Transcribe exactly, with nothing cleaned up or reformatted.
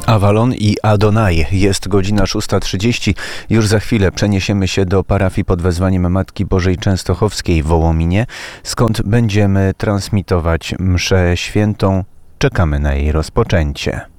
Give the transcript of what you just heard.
Avalon i Adonai. Jest godzina szósta trzydzieści. Już za chwilę przeniesiemy się do parafii pod wezwaniem Matki Bożej Częstochowskiej w Wołominie, skąd będziemy transmitować mszę świętą. Czekamy na jej rozpoczęcie.